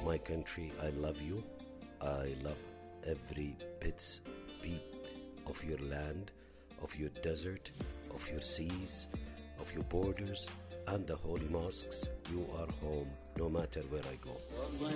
my country, I love you. I love every beat of your land, of your desert, of your seas, of your borders, and the holy mosques. You are home no matter where I go.